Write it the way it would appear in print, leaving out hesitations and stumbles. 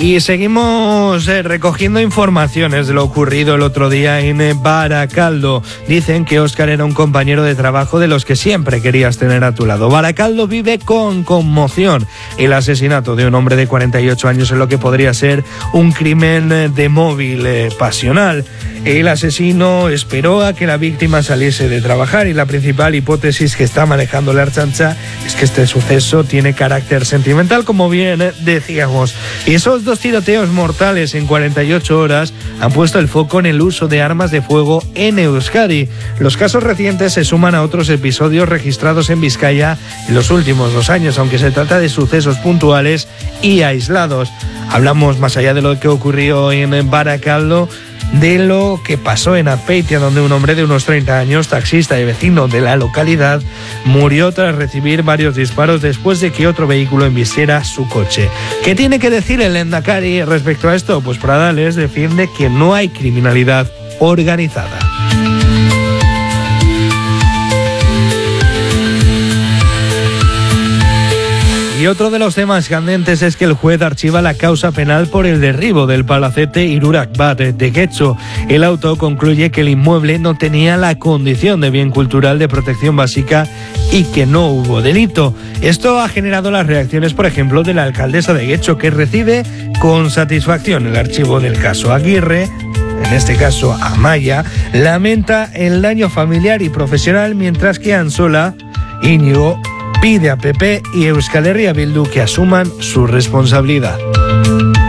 Y seguimos recogiendo informaciones de lo ocurrido el otro día en Baracaldo. Dicen que Óscar era un compañero de trabajo de los que siempre querías tener a tu lado. Baracaldo vive con conmoción el asesinato de un hombre de 48 años en lo que podría ser un crimen de móvil pasional. El asesino esperó a que la víctima saliese de trabajar y la principal hipótesis que está manejando la Ertzaintza es que este suceso tiene carácter sentimental, como bien decíamos. Y esos dos tiroteos mortales en 48 horas han puesto el foco en el uso de armas de fuego en Euskadi. Los casos recientes se suman a otros episodios registrados en Vizcaya en los últimos 2 años, aunque se trata de sucesos puntuales y aislados. Hablamos, más allá de lo que ocurrió en Baracaldo, de lo que pasó en Azpeitia, donde un hombre de unos 30 años, taxista y vecino de la localidad, murió tras recibir varios disparos después de que otro vehículo embistiera su coche. ¿Qué tiene que decir el Lehendakari respecto a esto? Pues Pradales defiende que no hay criminalidad organizada. Y otro de los temas candentes es que el juez archiva la causa penal por el derribo del palacete Hirurak Bat de Getxo. El auto concluye que el inmueble no tenía la condición de bien cultural de protección básica y que no hubo delito. Esto ha generado las reacciones, por ejemplo, de la alcaldesa de Getxo, que recibe con satisfacción el archivo del caso. Aguirre, en este caso Amaya, lamenta el daño familiar y profesional, mientras que Ansola, Íñigo, pide a PP y Euskal Herria Bildu que asuman su responsabilidad.